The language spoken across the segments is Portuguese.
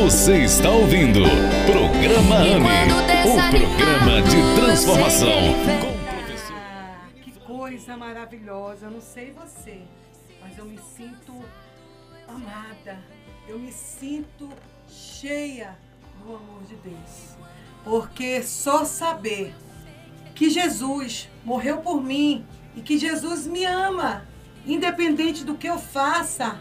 Você está ouvindo Programa AME, o programa de transformação. Que coisa maravilhosa. Eu não sei você, mas eu me sinto amada. Eu me sinto cheia do amor de Deus. Porque só saber que Jesus morreu por mim e que Jesus me ama, independente do que eu faça.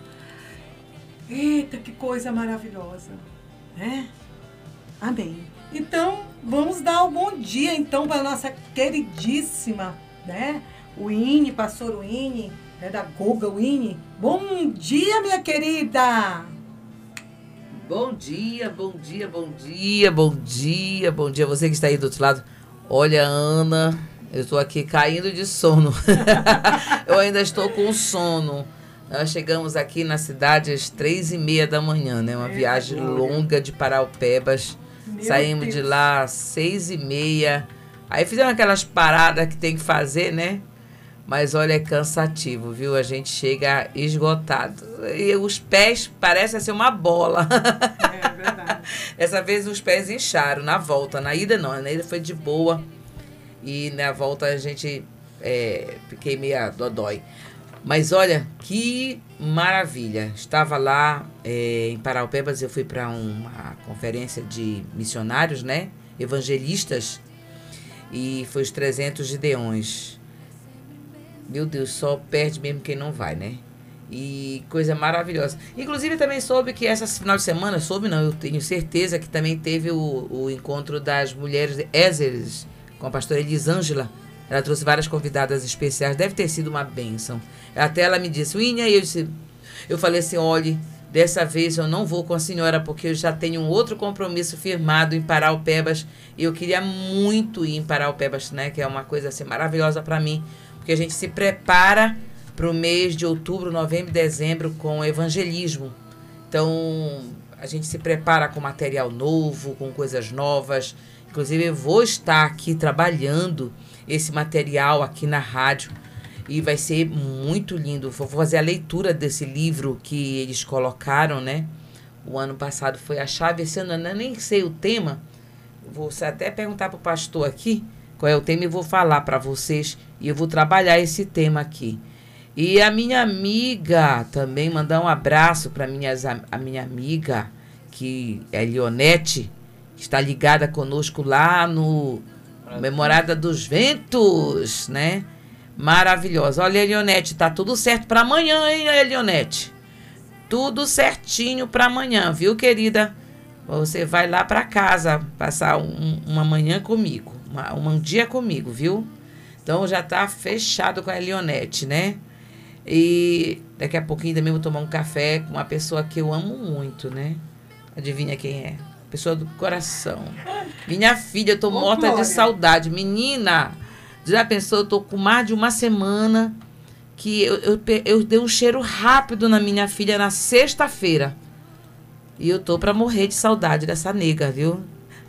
Eita, que coisa maravilhosa, né? Amém. Então, vamos dar um bom dia, então, para a nossa queridíssima, né? Winnie, pastor Winnie, né, da Goga Winnie. Bom dia, minha querida! Bom dia, bom dia, bom dia, bom dia, bom dia. Você que está aí do outro lado. Olha, Ana, eu estou aqui caindo de sono. Eu ainda estou com sono. Nós chegamos aqui na cidade às 3h30 da manhã, né? Uma viagem longa de Paraupebas. Saímos de lá às 6h30. Aí fizemos aquelas paradas que tem que fazer, né? Mas olha, é cansativo, viu? A gente chega esgotado. E os pés parecem ser uma bola. É verdade. Dessa vez os pés incharam na volta. Na ida não, na ida foi de boa. E na volta a gente fiquei meio dodói. Mas olha, que maravilha. Estava lá em Paraupebas, eu fui para uma conferência de missionários, né? Evangelistas. E foi os 300 Gideões. Meu Deus, só perde mesmo quem não vai, né? E coisa maravilhosa. Inclusive, eu também soube que essa final de semana, eu tenho certeza que também teve o encontro das mulheres Ézeres com a pastora Elisângela. Ela trouxe várias convidadas especiais, deve ter sido uma bênção. Até ela me disse, Winnie, eu falei assim, olhe, dessa vez eu não vou com a senhora, porque eu já tenho um outro compromisso firmado em Paraupebas, e eu queria muito ir em Paraupebas, né, que é uma coisa assim maravilhosa para mim, porque a gente se prepara para o mês de outubro, novembro e dezembro com o evangelismo. Então, a gente se prepara com material novo, com coisas novas. Inclusive, eu vou estar aqui trabalhando esse material aqui na rádio e vai ser muito lindo. Vou fazer a leitura desse livro que eles colocaram, né? O ano passado foi a chave, esse ano eu nem sei o tema. Vou até perguntar para o pastor aqui qual é o tema e vou falar para vocês e eu vou trabalhar esse tema aqui. E a minha amiga também, mandar um abraço para a minha amiga, que é Leonete, que está ligada conosco lá no Memorada dos Ventos, né? Maravilhosa. Olha, Leonete, tá tudo certo para amanhã, hein, Leonete? Tudo certinho para amanhã, viu, querida? Você vai lá para casa passar uma manhã comigo, um dia comigo, viu? Então já tá fechado com a Leonete, né? E daqui a pouquinho também vou tomar um café com uma pessoa que eu amo muito, né? Adivinha quem é? Pessoa do coração. Minha filha, eu tô morta Glória. de saudade. Menina, já pensou? Eu tô com mais de uma semana que eu dei um cheiro rápido na minha filha na sexta-feira. E eu tô pra morrer de saudade dessa nega, viu?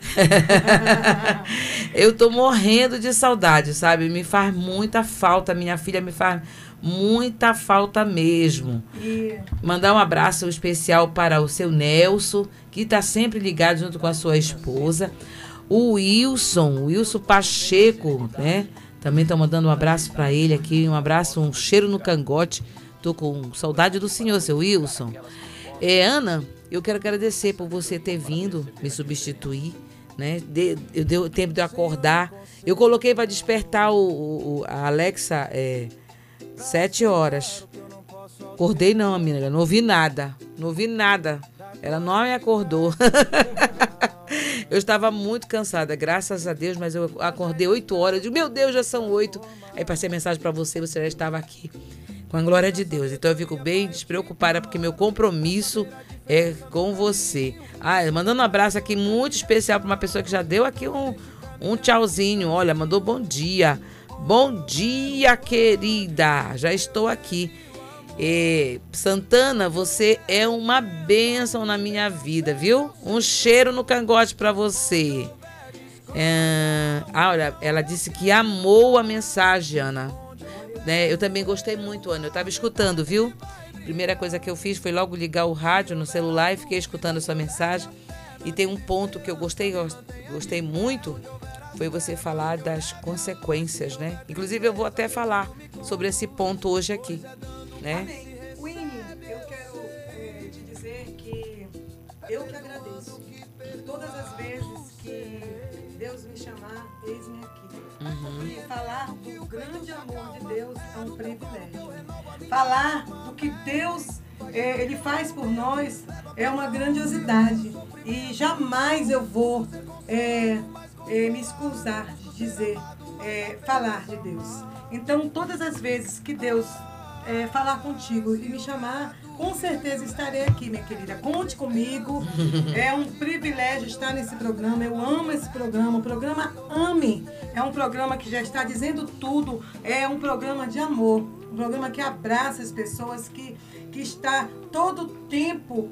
Eu tô morrendo de saudade, sabe? Me faz muita falta. Minha filha me faz muita falta mesmo. Mandar um abraço especial para o seu Nelson, que está sempre ligado junto com a sua esposa. O Wilson Pacheco, né? Também estão mandando um abraço para ele aqui. Um abraço, um cheiro no cangote. Tô com saudade do senhor, seu Wilson. Ana, eu quero agradecer por você ter vindo me substituir, né? Eu deu tempo de eu acordar. Eu coloquei para despertar a Alexa 7 horas. Acordei não, amiga, não ouvi nada. Ela não me acordou. Eu estava muito cansada, graças a Deus, mas eu acordei 8 horas. Eu digo, meu Deus, já são 8. Aí passei a mensagem para você já estava aqui. Com a glória de Deus. Então eu fico bem despreocupada, porque meu compromisso é com você. Mandando um abraço aqui muito especial para uma pessoa que já deu aqui um tchauzinho. Olha, mandou bom dia. Bom dia, querida. Já estou aqui. Santana, você é uma bênção na minha vida, viu? Um cheiro no cangote para você. Olha, ela disse que amou a mensagem, Ana. Né? Eu também gostei muito, Ana. Eu estava escutando, viu? Primeira coisa que eu fiz foi logo ligar o rádio no celular e fiquei escutando a sua mensagem. E tem um ponto que eu gostei muito, foi você falar das consequências, né? Inclusive, eu vou até falar sobre esse ponto hoje aqui, né? Amém. Winnie, eu quero te dizer que eu que agradeço. Todas as vezes que Deus me chamar, eis-me aqui. E falar do grande amor de Deus é um privilégio. Falar do que Deus Ele faz por nós é uma grandiosidade. E jamais eu vou me excusar de dizer, falar de Deus. Então, todas as vezes que Deus falar contigo e me chamar, com certeza estarei aqui, minha querida. Conte comigo. É um privilégio estar nesse programa. Eu amo esse programa. O programa Ame. É um programa que já está dizendo tudo. É um programa de amor. Um programa que abraça as pessoas, que está todo o tempo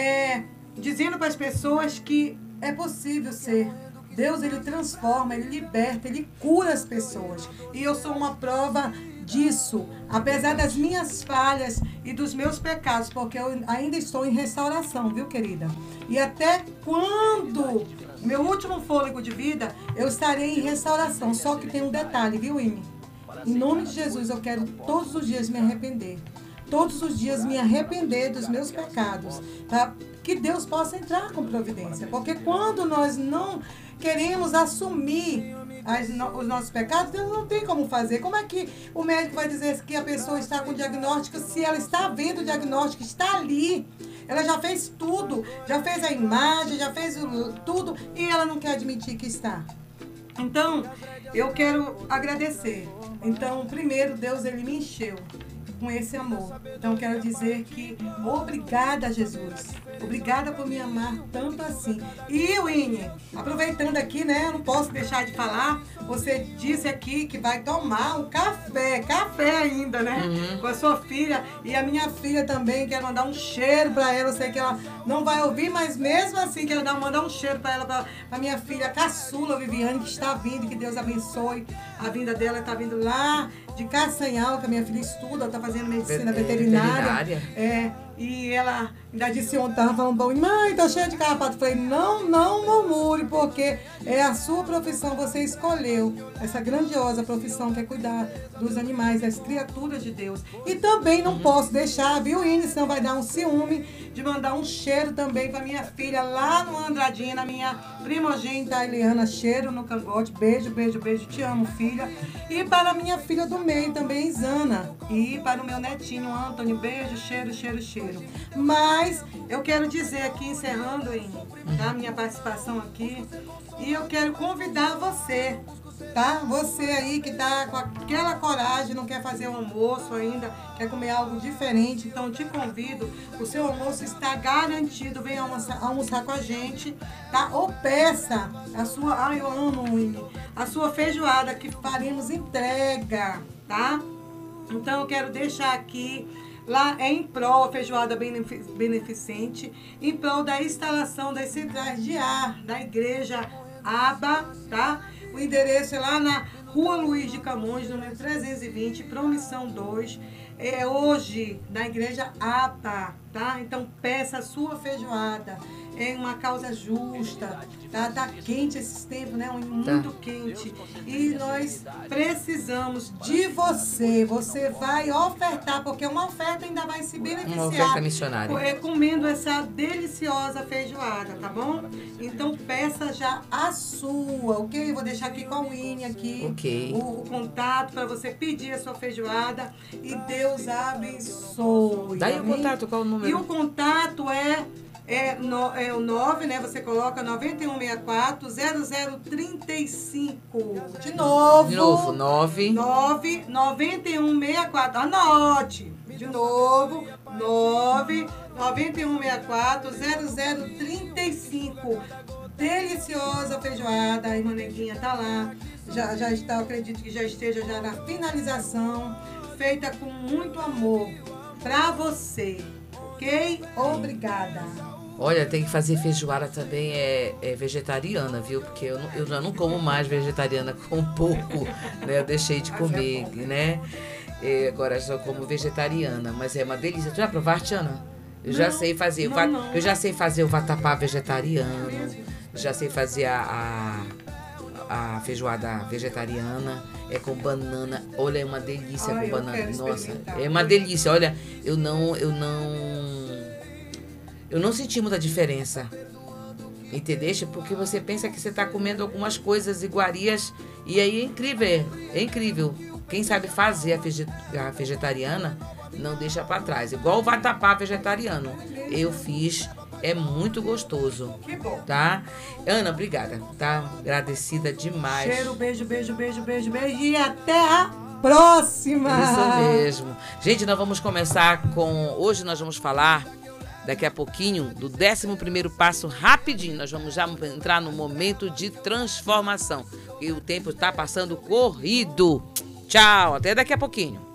dizendo para as pessoas que é possível ser. Deus, Ele transforma, Ele liberta, Ele cura as pessoas. E eu sou uma prova disso, apesar das minhas falhas e dos meus pecados, porque eu ainda estou em restauração, viu, querida? E até quando meu último fôlego de vida, eu estarei em restauração. Só que tem um detalhe, viu, Ine? Em nome de Jesus, eu quero todos os dias me arrepender. Todos os dias me arrepender dos meus pecados, tá? Que Deus possa entrar com providência. Porque quando nós não queremos assumir os nossos pecados, Deus não tem como fazer. Como é que o médico vai dizer que a pessoa está com diagnóstico se ela está vendo o diagnóstico, está ali? Ela já fez tudo, já fez a imagem, já fez tudo e ela não quer admitir que está. Então, eu quero agradecer. Então, primeiro, Deus, Ele me encheu com esse amor. Então, quero dizer que obrigada, Jesus. Obrigada por me amar tanto assim. E, Winnie, aproveitando aqui, né, eu não posso deixar de falar, você disse aqui que vai tomar um café ainda, né, com a sua filha. E a minha filha também, quero mandar um cheiro para ela. Eu sei que ela não vai ouvir, mas mesmo assim, quero mandar um cheiro para ela, para minha filha caçula, Viviane, que está vindo, que Deus abençoe a vinda dela, está vindo lá de Castanhal, que a minha filha estuda, está fazendo medicina veterinária. E ela ainda disse ontem, estava falando para mim, mãe, tô cheia de carrapato. Eu falei, não murmure, porque é a sua profissão, você escolheu essa grandiosa profissão que é cuidar dos animais, das criaturas de Deus. E também não posso deixar, viu, Ine, senão vai dar um ciúme, de mandar um cheiro também para minha filha lá no Andradina, minha primogênita Eliana, cheiro no cangote, beijo, beijo, beijo, te amo, filha. E para a minha filha do meio também, Isana. E para o meu netinho, Anthony, beijo, cheiro, cheiro, cheiro. Mas eu quero dizer aqui, encerrando a minha participação aqui, e eu quero convidar você, tá? Você aí que tá com aquela coragem, não quer fazer um almoço ainda, quer comer algo diferente, então eu te convido, o seu almoço está garantido, vem almoçar com a gente, tá? Ou peça a sua, eu amo, a sua feijoada que faremos entrega, tá? Então eu quero deixar aqui, lá é em prol, a feijoada beneficente, em prol da instalação das centrais de ar da igreja ABA, tá? O endereço é lá na Rua Luiz de Camões, número 320, Promissão 2. É hoje na igreja ABA, tá? Então peça a sua feijoada. É uma causa justa, tá? Tá quente esses tempos, né? Muito quente. E nós precisamos de você. Você vai ofertar, porque uma oferta ainda vai se beneficiar. Uma oferta missionária. Comendo essa deliciosa feijoada, tá bom? Então peça já a sua, ok? Vou deixar aqui com a Winnie aqui o contato para você pedir a sua feijoada. E Deus abençoe. Daí o contato, qual o número? E o contato é o 9, né? Você coloca 9164-0035. De novo, 9164. Anote. De novo, 9164-0035. Deliciosa feijoada. A irmã Neguinha tá lá. Já está, eu acredito que já esteja já na finalização. Feita com muito amor pra você. Ok? Obrigada. Olha, tem que fazer feijoada também, é vegetariana, viu? Porque eu já não como mais vegetariana com pouco, né? Eu deixei de comer, né? Agora só como vegetariana, mas é uma delícia. Tu já provaste, Ana? Eu já sei fazer. Não. Eu já sei fazer o vatapá vegetariano. Já sei fazer a feijoada vegetariana. É com banana. Olha, é uma delícia com banana. Nossa, é uma delícia. Olha, eu não senti muita diferença. Entendeste? Porque você pensa que você está comendo algumas coisas iguarias e aí é incrível. Quem sabe fazer a vegetariana não deixa para trás. Igual o vatapá vegetariano. Eu fiz, é muito gostoso. Que bom. Tá? Ana, obrigada, tá? Agradecida demais. Cheiro, beijo, beijo, beijo, beijo, beijo e até a próxima. Isso mesmo. Gente, nós vamos começar com... Hoje nós vamos falar... Daqui a pouquinho, do 11º passo, rapidinho, nós vamos já entrar no momento de transformação. E o tempo está passando corrido. Tchau, até daqui a pouquinho.